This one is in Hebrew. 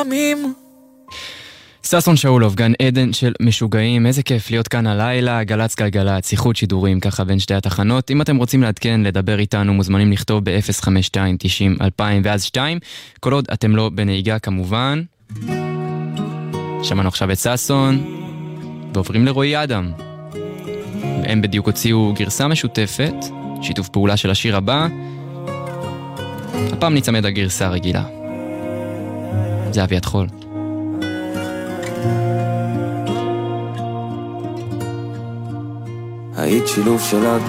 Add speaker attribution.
Speaker 1: ששון שאולוב, גן עדן של משוגעים, איזה כיף להיות כאן הלילה, גלץ גלגלץ, שיחות שידורים ככה בין שתי התחנות. אם אתם רוצים לעדכן, לדבר איתנו, מוזמנים לכתוב ב-052-90-2000 ואז 2, כל עוד אתם לא בנהיגה כמובן. שמענו עכשיו את ששון, ועוברים לרועי אדם. הם בדיוק הוציאו גרסה משותפת, שיתוף פעולה של השיר הבא. הפעם נצמד הגרסה הרגילה. זה אביעד חול.
Speaker 2: היית שילוב של